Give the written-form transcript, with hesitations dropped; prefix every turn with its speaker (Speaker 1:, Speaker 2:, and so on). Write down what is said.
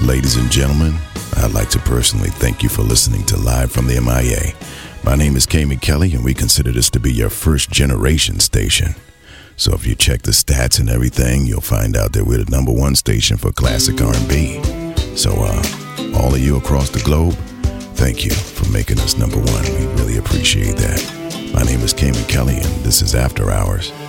Speaker 1: Ladies and gentlemen, I'd like to personally thank you for listening to Live from the MIA. My name is Kamie Kelly, and we consider this to be your first generation station. So if you check the stats and everything, you'll find out that we're the number one station for classic R&B. So all of you across the globe, thank you for making us number one. We really appreciate that. My name is Kamie Kelly, and this is After Hours.